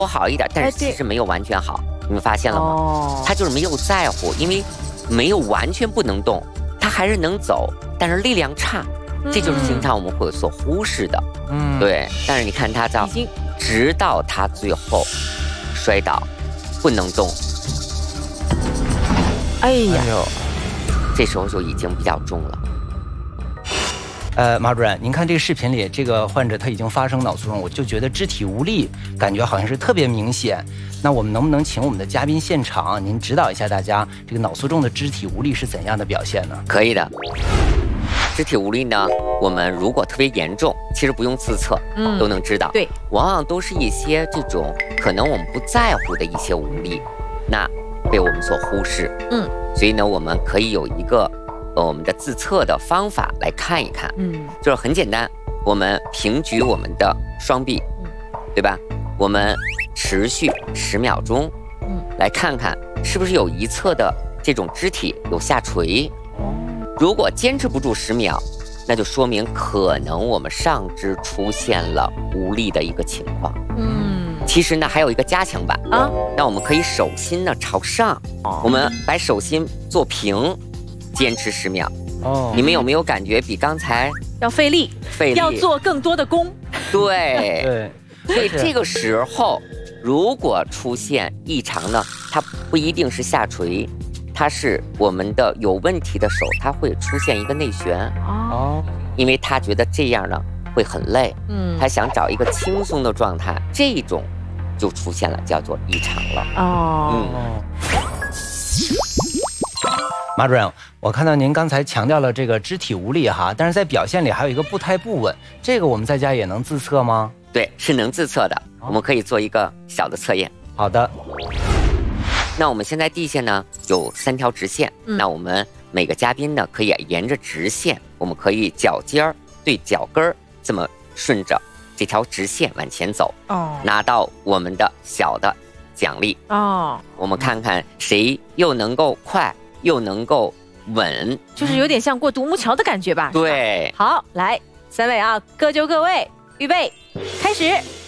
好一点，但是其实没有完全好，你们发现了吗？他就是没有在乎，因为没有完全不能动，他还是能走，但是力量差，这就是经常我们会所忽视的。对。但是你看他到，直到他最后摔倒，不能动。 哎呀， 这时候就已经比较重了。 马主任，您看这个视频里，这个患者他已经发生脑卒中，我就觉得肢体无力，感觉好像是特别明显。那我们能不能请我们的嘉宾现场，您指导一下大家，这个脑卒中的肢体无力是怎样的表现呢？ 可以的。肢体无力呢，我们如果特别严重，其实不用自测，都能知道。 对， 往往都是一些这种可能我们不在乎的一些无力，那被我们所忽视。所以呢，我们可以有一个我们的自测的方法来看一看。就是很简单，我们平举我们的双臂，对吧？我们持续10秒钟，来看看是不是有一侧的这种肢体有下垂。如果坚持不住10秒，那就说明可能我们上肢出现了无力的一个情况。其实呢，还有一个加强版啊，那我们可以手心呢朝上，我们把手心做平，坚持10秒。你们有没有感觉比刚才要费力，要做更多的功？ 对。所以这个时候，如果出现异常呢，它不一定是下垂，它是我们的有问题的手，它会出现一个内旋。因为他觉得这样呢会很累，他想找一个轻松的状态，这种就出现了，叫做异常了。 马主任，我看到您刚才强调了这个肢体无力哈，但是在表现里还有一个步态不稳，这个我们在家也能自测吗？ 对，是能自测的，我们可以做一个小的测验。 好的。 那我们现在地下呢有3条直线，那我们每个嘉宾呢可以沿着直线，我们可以脚尖儿对脚跟儿这么顺着这条直线往前走，拿到我们的小的奖励。我们看看谁又能够快又能够稳， 就是有点像过独木桥的感觉吧？ 对。 好，来3位啊，各就各位，预备，开始。